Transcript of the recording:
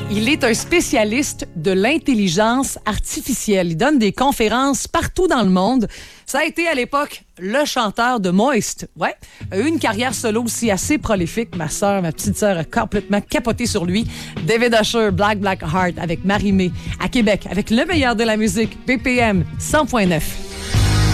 Il est un spécialiste de l'intelligence artificielle. Il donne des conférences partout dans le monde. Ça a été à l'époque le chanteur de Moist. Ouais, a eu une carrière solo aussi assez prolifique. Ma petite sœur a complètement capoté sur lui. David Usher, Black Heart avec Marie-Mé. À Québec, avec le meilleur de la musique, BPM 100.9.